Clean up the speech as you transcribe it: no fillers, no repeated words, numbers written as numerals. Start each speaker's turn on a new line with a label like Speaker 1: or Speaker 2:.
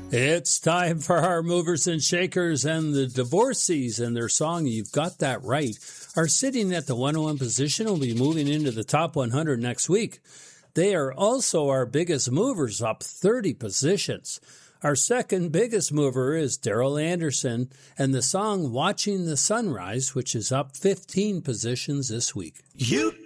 Speaker 1: It's time for our movers and shakers, and the Divorcees and their song "You've Got That Right" are sitting at the 101 position and will be moving into the top 100 next week. They are also our biggest movers, up 30 positions. Our second biggest mover is Daryl Anderson and the song "Watching the Sunrise," which is up 15 positions this week.
Speaker 2: You